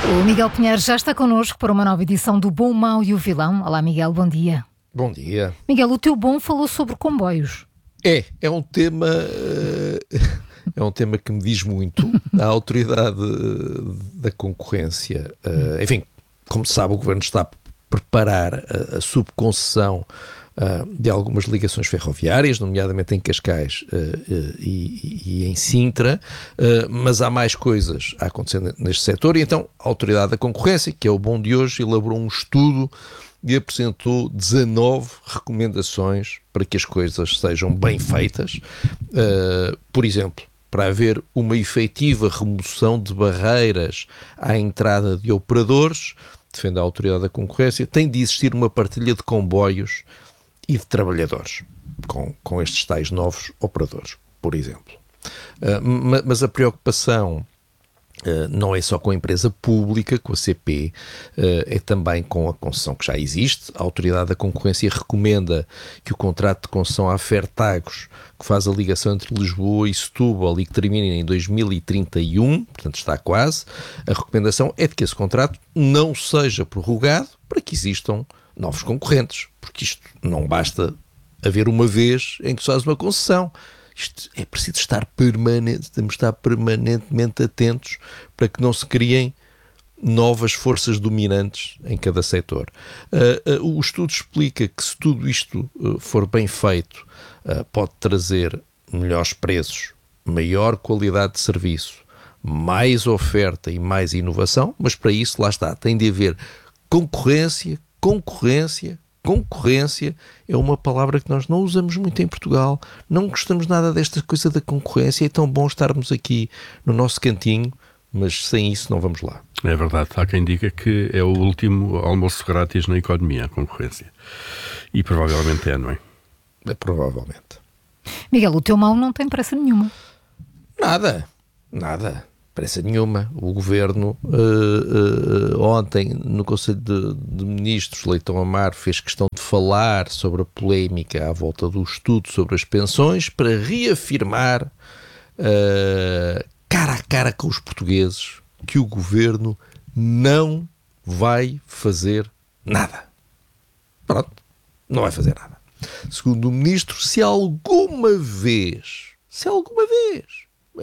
O Miguel Pinheiro já está connosco para uma nova edição do Bom, Mau e o Vilão. Olá, Miguel, bom dia. Bom dia. Miguel, o teu bom falou sobre comboios. É um tema, é um tema que me diz muito. A autoridade da concorrência, enfim, como se sabe, o Governo está a preparar a subconcessão de algumas ligações ferroviárias, nomeadamente em Cascais e em Sintra, mas há mais coisas a acontecer neste setor, e então a Autoridade da Concorrência, que é o bom de hoje, elaborou um estudo e apresentou 19 recomendações para que as coisas sejam bem feitas. Por exemplo, para haver uma efetiva remoção de barreiras à entrada de operadores, defende a Autoridade da Concorrência, tem de existir uma partilha de comboios e de trabalhadores com estes tais novos operadores, por exemplo. Mas a preocupação não é só com a empresa pública, com a CP, é também com a concessão que já existe. A Autoridade da Concorrência recomenda que o contrato de concessão à Fertagos, que faz a ligação entre Lisboa e Setúbal e que termina em 2031, portanto está quase, a recomendação é de que esse contrato não seja prorrogado para que existam novos concorrentes, porque isto não basta haver uma vez em que se faz uma concessão. Isto é preciso temos de estar permanentemente atentos para que não se criem novas forças dominantes em cada setor. O estudo explica que se tudo isto for bem feito, pode trazer melhores preços, maior qualidade de serviço, mais oferta e mais inovação, mas para isso, lá está, tem de haver concorrência. Concorrência é uma palavra que nós não usamos muito em Portugal, não gostamos nada desta coisa da concorrência, é tão bom estarmos aqui no nosso cantinho, mas sem isso não vamos lá. É verdade, há quem diga que é o último almoço grátis na economia, a concorrência. E provavelmente é, não é? Provavelmente. Miguel, o teu mau não tem pressa nenhuma. Nada. Pressa nenhuma. O Governo ontem no Conselho de Ministros, Leitão Amaro fez questão de falar sobre a polémica à volta do estudo sobre as pensões para reafirmar cara a cara com os portugueses que o Governo não vai fazer nada. Pronto, não vai fazer nada. Segundo o Ministro, se alguma vez